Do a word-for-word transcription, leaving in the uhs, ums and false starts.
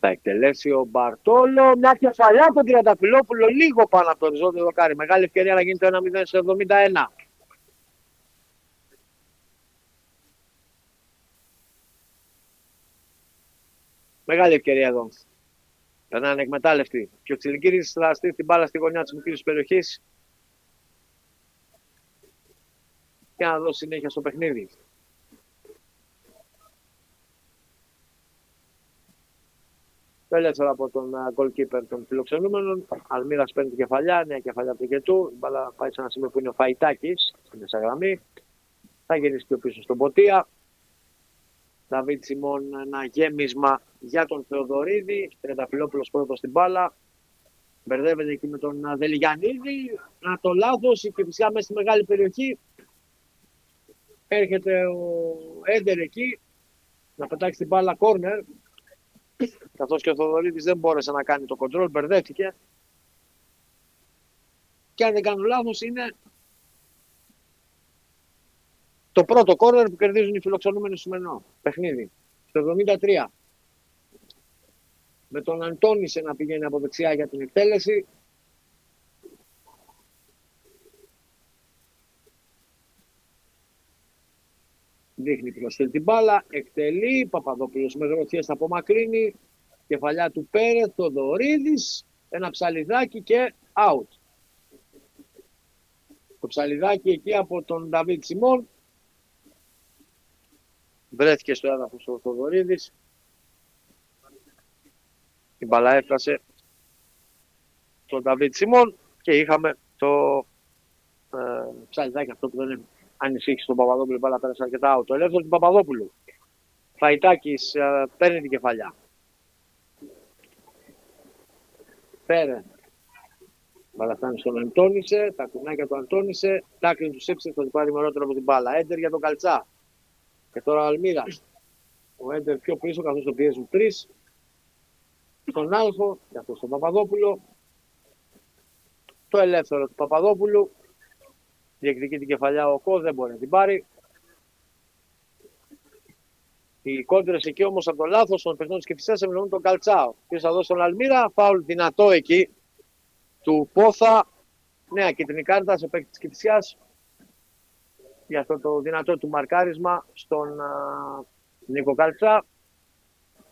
Θα εκτελέσει ο Μπαρτόλο. Μια κεφαλιά από τον Τριανταφυλόπουλο, λίγο πάνω από το οριζόντιο δοκάρι. Μεγάλη ευκαιρία να γίνει το ένα μηδέν σε εβδομήντα ένα. Μεγάλη ευκαιρία εδώ. Περνάει ανεκμετάλλευτη. Και ο Τσιλικίδης θα στείλει την μπάλα στη γωνιά της μικρής περιοχής και να δώσει συνέχεια στο παιχνίδι. Το ελεύθερο από τον goalkeeper των φιλοξενούμενων. Αλμύρας παίρνει την κεφαλιά, νέα κεφαλιά από τον Κετού. Η μπάλα πάει σε ένα σημείο που είναι ο Φαϊτάκης, στην μέσα γραμμή. Θα γυρίσει πιο πίσω στον Ποτία. Δαβίτ Σιμών, ένα γέμισμα για τον Θεοδωρίδη. Τριανταφυλόπουλος πρώτος στην μπάλα. Μπερδεύεται εκεί με τον Δελιγιαννίδη. Να το λάθος, η Κηφισιά μέσα στη μεγάλη περιοχή. Έρχεται ο Έντερ εκεί να πετάξει την μπάλα κόρνερ. Καθώς και ο Θεοδωρίδης δεν μπόρεσε να κάνει το κοντρόλ, μπερδεύτηκε. Και αν δεν κάνω λάθος είναι το πρώτο κόρνερ που κερδίζουν οι φιλοξενούμενοι στο σημερινό παιχνίδι. Στο εβδομήντα τρία. Με τον Αντώνησε να πηγαίνει από δεξιά για την εκτέλεση. Δείχνει προσφέρει την μπάλα, εκτελεί, Παπαδόπουλος με γροθιές θα απομακρύνει, κεφαλιά του Πέρεθ, Θοδωρίδης, ένα ψαλιδάκι και out. Το ψαλιδάκι εκεί από τον Νταβίτ Σιμών, βρέθηκε στο έδαφος ο Θοδωρίδης, η μπάλα έφτασε στον Νταβίτ Σιμών και είχαμε το ε, ψαλιδάκι αυτό που δεν είναι. Ανησύχησε τον Παπαδόπουλο, η μπάλα πέρασε αρκετά out. Το ελεύθερο του Παπαδόπουλου. Φαϊτάκης uh, παίρνει την κεφαλιά. Πέρε. Μπάλα φτάνει στον Αντώνησε, τα κουνάκια του Αντώνησε. Τάκλιν του Σίψη, θα του πάρει μερότερο από την μπάλα. Έντερ για τον Καλτσά. Και τώρα ο Αλμύρας. Ο Έντερ πιο πίσω, καθώς το πιέζουν τρεις. Στον Άλφο, και αυτό στον Παπαδόπουλο. Το ελεύθερο του Παπαδόπουλου. Διεκδικεί την κεφαλιά ο Κο, δεν μπορεί να την πάρει. Οι κόντρες εκεί όμως από το λάθος των παιχτών της Κηφισιάς ευνοούν τον Καλτσάο. Ποιος θα δώσει τον Αλμύρα, φάουλ δυνατό εκεί του Πόθα. Νέα κίτρινη κάρτα σε παίκτη της Κηφισιάς για αυτό το δυνατό του μαρκάρισμα στον α, Νίκο Καλτσά.